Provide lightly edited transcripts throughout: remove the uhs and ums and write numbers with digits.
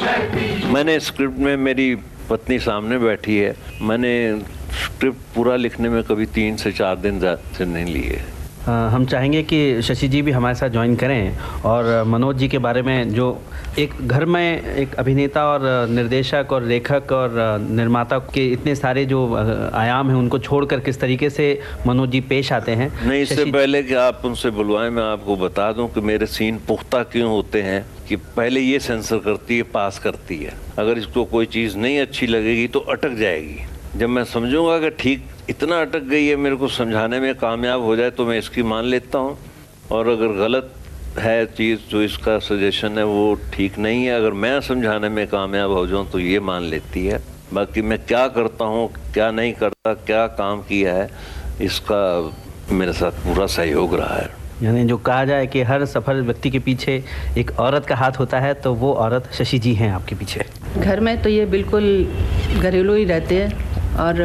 मैंने स्क्रिप्ट में, मेरी पत्नी सामने बैठी है, मैंने स्क्रिप्ट पूरा लिखने में कभी 3 से 4 दिन से नहीं लिए। हम चाहेंगे कि शशि जी भी हमारे साथ ज्वाइन करें और मनोज जी के बारे में, जो एक घर में एक अभिनेता और निर्देशक और लेखक और निर्माता के इतने सारे जो आयाम हैं उनको छोड़कर किस तरीके से मनोज जी पेश आते हैं। नहीं, इससे पहले कि आप उनसे बुलवाएं, मैं आपको बता दूं कि मेरे सीन पुख्ता क्यों होते हैं कि पहले ये सेंसर करती है, पास करती है। अगर इसको कोई चीज़ नहीं अच्छी लगेगी तो अटक जाएगी। जब मैं समझूंगा कि ठीक इतना अटक गई है, मेरे को समझाने में कामयाब हो जाए तो मैं इसकी मान लेता हूँ। और अगर गलत है चीज़, जो इसका सजेशन है वो ठीक नहीं है, अगर मैं समझाने में कामयाब हो जाऊँ तो ये मान लेती है। बाकी मैं क्या करता हूँ, क्या नहीं करता, क्या काम किया है, इसका मेरे साथ पूरा सहयोग रहा है। यानी जो कहा जाए कि हर सफल व्यक्ति के पीछे एक औरत का हाथ होता है, तो वो औरत शशि जी हैं आपके पीछे। घर में तो ये बिल्कुल घरेलू ही रहते हैं और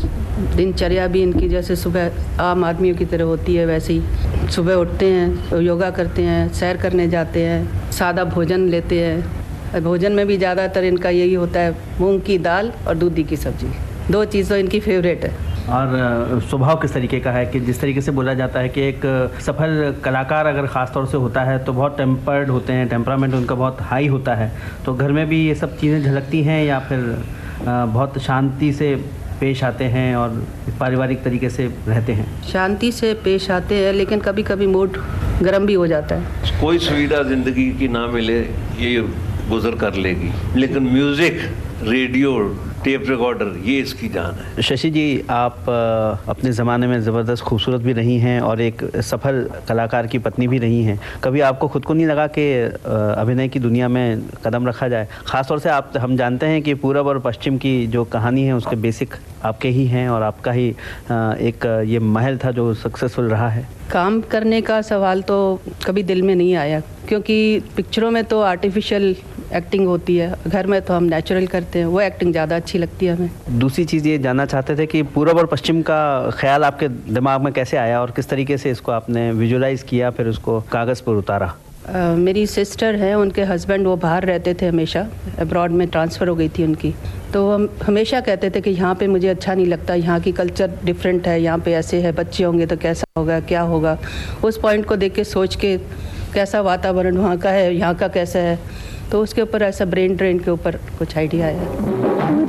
दिनचर्या भी इनकी जैसे सुबह आम आदमियों की तरह होती है, वैसे ही सुबह उठते हैं, योगा करते हैं, सैर करने जाते हैं, सादा भोजन लेते हैं। भोजन में भी ज़्यादातर इनका यही होता है, मूंग की दाल और दूधी की सब्जी, 2 चीज़ तो इनकी फेवरेट है। और स्वभाव किस तरीके का है कि जिस तरीके से बोला जाता है कि एक सफल कलाकार अगर ख़ास तौर से होता है तो बहुत टेम्पर्ड होते हैं, टेम्परामेंट उनका बहुत हाई होता है, तो घर में भी ये सब चीज़ें झलकती हैं या फिर बहुत शांति से पेश आते हैं और पारिवारिक तरीके से रहते हैं? शांति से पेश आते हैं, लेकिन कभी कभी मूड गर्म भी हो जाता है। कोई सुविधा ज़िंदगी की ना मिले, ये गुजर कर लेगी, लेकिन म्यूज़िक, रेडियो, टेप रिकॉर्डर, ये इसकी जान है। शशि जी, आप अपने ज़माने में ज़बरदस्त खूबसूरत भी रही हैं और एक सफल कलाकार की पत्नी भी रही हैं। कभी आपको खुद को नहीं लगा कि अभिनय की दुनिया में कदम रखा जाए? ख़ास तौर से हम जानते हैं कि पूरब और पश्चिम की जो कहानी है उसके बेसिक आपके ही हैं और आपका ही एक ये महल था जो सक्सेसफुल रहा है। काम करने का सवाल तो कभी दिल में नहीं आया, क्योंकि पिक्चरों में तो आर्टिफिशियल एक्टिंग होती है, घर में तो हम नेचुरल करते हैं, वो एक्टिंग ज़्यादा अच्छी लगती है हमें। दूसरी चीज़ ये जानना चाहते थे कि पूरब और पश्चिम का ख्याल आपके दिमाग में कैसे आया और किस तरीके से इसको आपने विजुलाइज किया, फिर उसको कागज़ पर उतारा? मेरी सिस्टर हैं, उनके हस्बैंड वो बाहर रहते थे, हमेशा अब्रॉड में ट्रांसफ़र हो गई थी उनकी, तो हम हमेशा कहते थे कि यहाँ पे मुझे अच्छा नहीं लगता, यहाँ की कल्चर डिफरेंट है, यहाँ पे ऐसे है, बच्चे होंगे तो कैसा होगा, क्या होगा। उस पॉइंट को देख के सोच के कैसा वातावरण वहाँ का है, यहाँ का कैसा है, तो उसके ऊपर ऐसा ब्रेन ड्रेन के ऊपर कुछ आइडिया आया।